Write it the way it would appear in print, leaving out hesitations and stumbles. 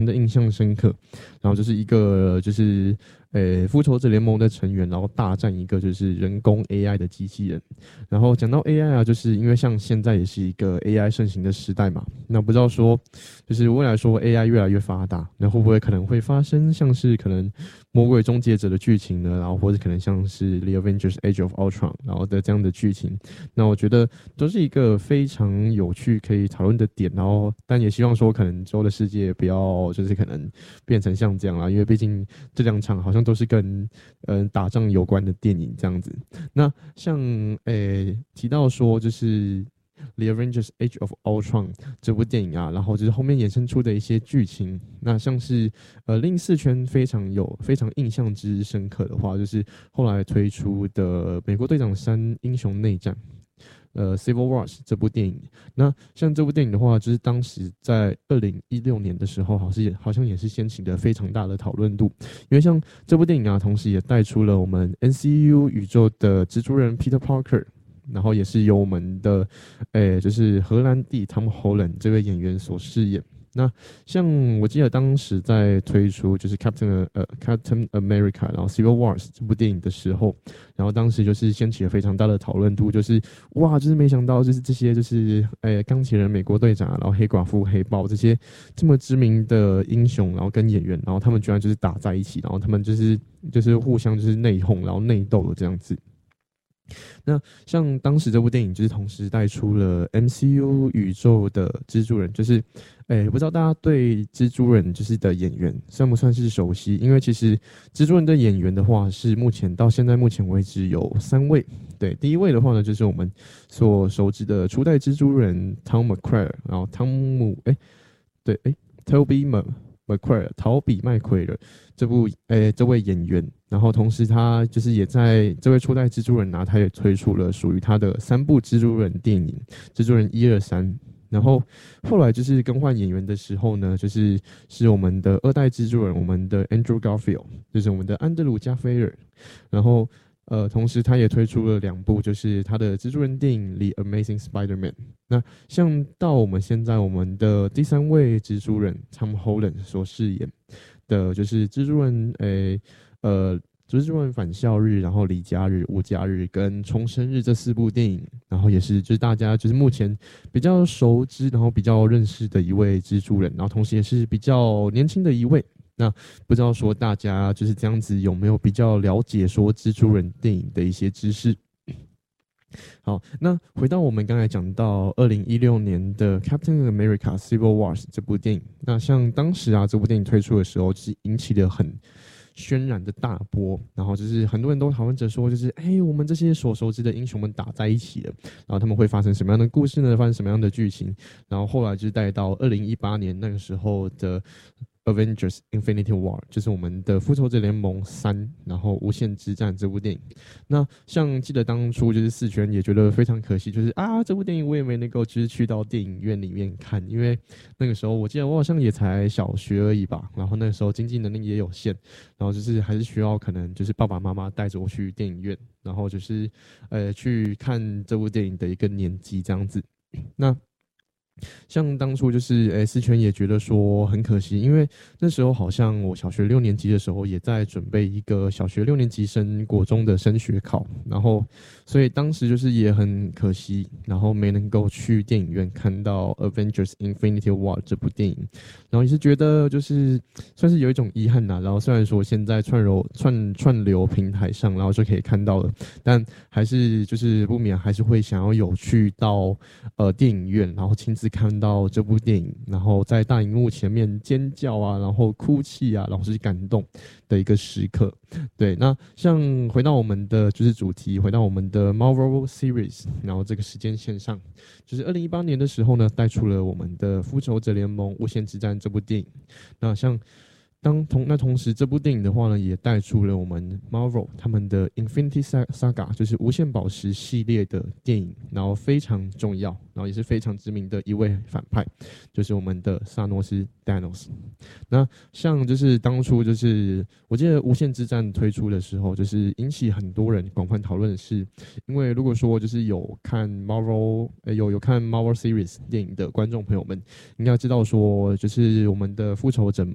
的印象深刻。然后就是一个就是复仇者联盟的成员，然后大战一个就是人工 AI 的机器人。然后讲到 AI 啊，就是因为像现在也是一个 AI 盛行的时代嘛，那不知道说就是未来说 AI 越来越发达，那会不会可能会发生像是可能魔鬼终结者的剧情呢？然后或者可能像是 The Avengers Age of Ultron 然后的这样的剧情，那我觉得都是一个非常有趣可以讨论的点。然后但也希望说可能之后的世界不要就是可能变成像这样啦，因为毕竟这两场好像都是跟打仗有关的电影这样子。那像提到说就是《The Avengers: Age of Ultron》这部电影啊，然后就是后面衍生出的一些剧情，那像是令四圈非常印象之深刻的话，就是后来推出的《美国队长3：英雄内战》。Civil Wars 这部电影，那像这部电影的话，就是当时在2016年的时候，好像也是掀起了非常大的讨论度，因为像这部电影啊，同时也带出了我们 NCU 宇宙的蜘蛛人 Peter Parker，然后也是由我们的就是荷兰弟 Tom Holland 这位演员所饰演。那像我记得当时在推出就是 Captain America， 然后 Civil Wars 这部电影的时候，然后当时就是掀起了非常大的讨论度，就是哇，就是没想到就是这些就是钢铁人、美国队长，然后黑寡妇、黑豹这些这么知名的英雄，然后跟演员，然后他们居然就是打在一起，然后他们就是互相就是内讧，然后内斗的这样子。那像当时这部电影就是同时带出了 MCU 宇宙的蜘蛛人，就是不知道大家对蜘蛛人就是的演员算不算是熟悉？因为其实蜘蛛人的演员的话是到现在目前为止有3位。对，第一位的话呢就是我们所熟知的初代蜘蛛人 Tom McQuarrie， 然后Tobey McQuarrie 陶比麦奎尔这位演员，然后同时他就是也在这位初代蜘蛛人啊，他也推出了属于他的3部蜘蛛人电影，蜘蛛人1、2、3。然后后来就是更换演员的时候呢，是我们的2代蜘蛛人，我们的 Andrew Garfield， 就是我们的安德鲁加菲尔。然后同时他也推出了2部，就是他的蜘蛛人电影《The Amazing Spider-Man》。那像到我们现在，我们的第3位蜘蛛人 Tom Holland 所饰演的，就是蜘蛛人蜘蛛人返校日，然后离家日、无家日跟重生日这4部电影，然后也是就是大家就是目前比较熟知，然后比较认识的一位蜘蛛人，然后同时也是比较年轻的一位。那不知道说大家就是这样子有没有比较了解说蜘蛛人电影的一些知识？好，那回到我们刚才讲到2016年的 Captain America Civil Wars 这部电影，那像当时啊这部电影推出的时候，就是引起了很轩然的大波，然后就是很多人都讨论着说，就是我们这些所熟知的英雄们打在一起了，然后他们会发生什么样的故事呢？发生什么样的剧情？然后后来就是带到2018年那个时候的Avengers Infinity War， 就是我们的复仇者联盟3，然后无限之战这部电影。那像记得当初就是4圈也觉得非常可惜，就是这部电影我也没能够就是去到电影院里面看，因为那个时候我记得我好像也才小学而已吧，然后那个时候经济能力也有限，然后就是还是需要可能就是爸爸妈妈带着我去电影院，然后就是去看这部电影的一个年纪这样子。那像当初就是4圈也觉得说很可惜，因为那时候好像我小学6年级的时候也在准备一个小学6年级升国中的升学考，然后所以当时就是也很可惜，然后没能够去电影院看到 Avengers Infinity War 这部电影，然后也是觉得就是算是有一种遗憾然后虽然说现在串流平台上然后就可以看到了，但还是就是不免还是会想要有去到电影院，然后亲自看到这部电影，然后在大荧幕前面尖叫啊，然后哭泣啊，然后是感动的一个时刻。对，那像回到我们的就是主题，回到我们的 Marvel Series， 然后这个时间线上，就是2018年的时候呢，带出了我们的复仇者联盟无限之战这部电影。那像同时这部电影的话呢，也带出了我们 Marvel 他们的 Infinity Saga， 就是无限宝石系列的电影，然后非常重要，然后也是非常知名的一位反派，就是我们的萨诺斯 Thanos。那像就是当初就是我记得无限之战推出的时候，就是引起很多人广泛讨论的是，因为如果说就是有看 Marvel 有看 Marvel Series 电影的观众朋友们，应该知道说就是我们的复仇者们